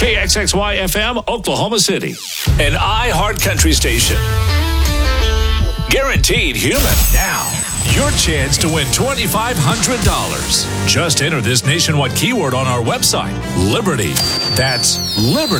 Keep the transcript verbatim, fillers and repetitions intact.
K X X Y F M, Oklahoma City. An iHeart Country station. Guaranteed human. Now, your chance to win twenty-five hundred dollars. Just enter this nationwide keyword on our website, Liberty. That's Liberty.